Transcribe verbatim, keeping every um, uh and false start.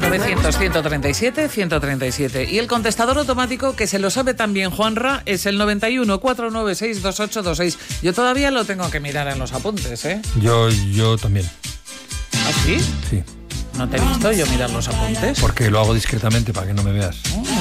novecientos, ciento treinta y siete, ciento treinta y siete. Y el contestador automático, que se lo sabe también Juanra, es el noventa y uno, cuatrocientos noventa y seis, veintiocho veintiséis. Yo todavía lo tengo que mirar en los apuntes, ¿eh? Yo, yo también. ¿Ah, sí? Sí. ¿No te he visto yo mirar los apuntes? Porque lo hago discretamente para que no me veas.